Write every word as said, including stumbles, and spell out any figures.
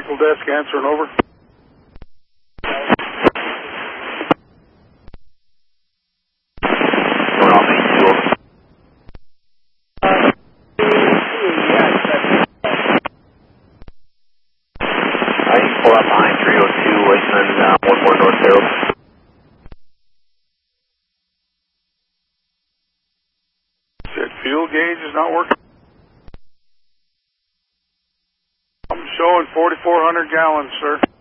Mechanical desk answering over. We're on main fuel. Uh, you can pull up behind three oh two, Wasteland, uh, one more North Harold. Said fuel gauge is not working. I'm showing forty-four hundred gallons, sir.